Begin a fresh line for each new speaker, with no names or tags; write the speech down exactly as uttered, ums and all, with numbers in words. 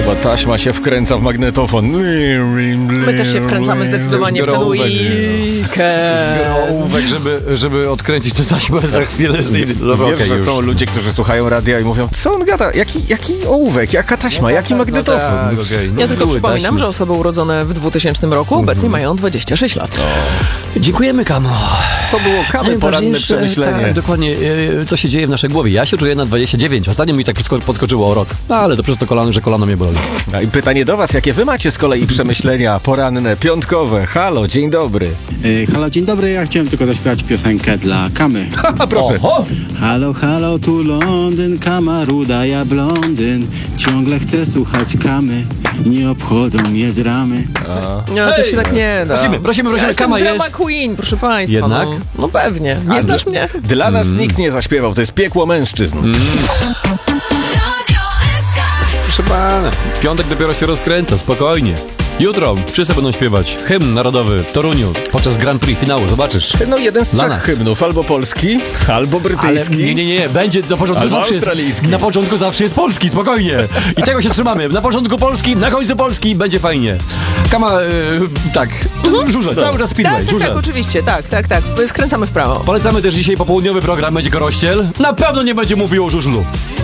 Chyba taśma się wkręca w magnetofon.
My też się wkręcamy zdecydowanie w ten weekend.
Ołówek, żeby, żeby odkręcić tę taśmę za chwilę z tej...
No, wiesz,
okay,
że
już.
są ludzie, którzy słuchają radia i mówią, co on gada? Jaki, jaki ołówek, jaka taśma,
No
jaki
tak,
magnetofon?
No tak, okay. no
Ja tylko
były
przypominam,
taśmy.
że osoby urodzone w dwutysięcznym roku obecnie
Mhm.
mają dwadzieścia sześć lat.
Dziękujemy, Kamo.
To było kamy poranne
Najważniejsze,
przemyślenie.
Tak, dokładnie, e, co się dzieje w naszej głowie. Ja się czuję na dwadzieścia dziewięć. Ostatnio mi tak podsko- podskoczyło o rok. No, ale to przez to kolano, że kolano mnie boli.
A i pytanie do was, jakie wy macie z kolei przemyślenia poranne, piątkowe? Halo, dzień dobry.
Ej, halo, dzień dobry, ja chciałem tylko zaśpiewać piosenkę dla Kamy.
A proszę.
Oho!
Halo, halo, tu Londyn, Kama ruda, ja blondyn. Ciągle chcę słuchać Kamy, nie obchodzą mnie dramy.
No, to się tak nie da.
Prosimy, prosimy, prosimy.
Ja jestem
Kama
drama
jest.
queen, proszę państwa.
Jednak?
No, no pewnie. Nie
A
znasz
dla-
mnie?
Dla nas nikt nie zaśpiewał, to jest piekło mężczyzn.
Proszę pana, piątek dopiero się rozkręca, spokojnie. Jutro wszyscy będą śpiewać hymn narodowy w Toruniu podczas Grand Prix finału, zobaczysz.
No jeden z
Dla
trzech
nas.
hymnów, albo polski, albo
Ale
brytyjski.
nie, nie, nie, będzie do początku
Albo
zawsze jest,
australijski.
na początku zawsze jest polski, spokojnie. I tego się trzymamy. Na początku polski, na końcu polski, będzie fajnie. Kama, e, tak, żurze, cały czas
Tak,
speedway,
tak,
żurze.
tak, oczywiście, tak, tak, tak. Skręcamy w prawo.
Polecamy też dzisiaj popołudniowy program, będzie Korościel. Na pewno nie będzie mówił o żużlu.